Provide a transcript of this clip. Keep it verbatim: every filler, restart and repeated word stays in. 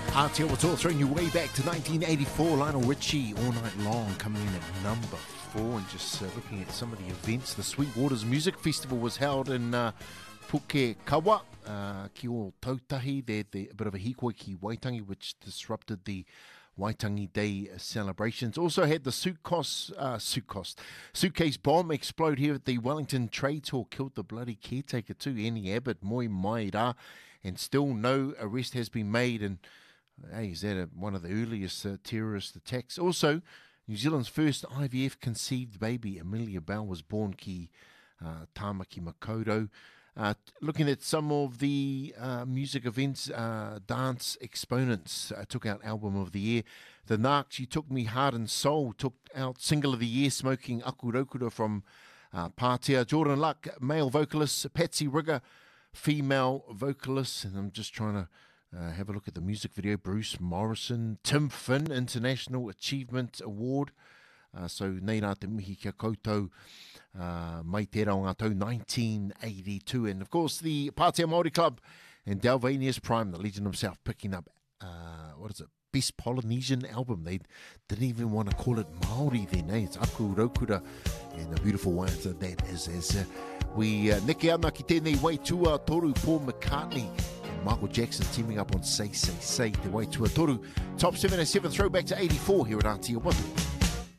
R T L was all throwing you way back to nineteen eighty-four. Lionel Richie, All Night Long, coming in at number four. And just uh, looking at some of the events, the Sweet Waters Music Festival was held in uh, Pukekawa, uh, ki o Tautahi. There, there, a bit of a hikoi ki Waitangi, which disrupted the Waitangi Day celebrations. Also had the suitcase, uh, suitcase, suitcase bomb explode here at the Wellington Trade Hall, killed the bloody caretaker too, Annie Abbott, moi mai rā, and still no arrest has been made. And hey, is that a, one of the earliest uh, terrorist attacks? Also, New Zealand's first I V F conceived baby, Amelia Bell, was born ki uh, Tāmaki Makaurau. Uh, looking at some of the uh, music events, uh, Dance Exponents uh, took out Album of the Year. The Narcs, You Took Me Heart and Soul, took out Single of the Year, Smoking Aku Raukura from uh, Pātea. Jordan Luck, male vocalist. Patsy Rigger, female vocalist. And I'm just trying to uh, have a look at the music video. Bruce Morrison. Tim Finn, International Achievement Award. Uh, so, nei rā te mihi kia koutou uh, mai tērā o ngā tau nineteen eighty-two. And, of course, the Pātea Māori Club and Dalvania's Prime, the legend himself, picking up, uh, what is it, Best Polynesian Album. They didn't even want to call it Māori then, eh? It's Aku Raukura, and a beautiful one so that is. As uh, we uh, neke ana ki tēnei waitua toru, Paul McCartney and Michael Jackson teaming up on Say, Say, Say, te waitua toru. Top seven and seven throwback to eighty-four here at R T L.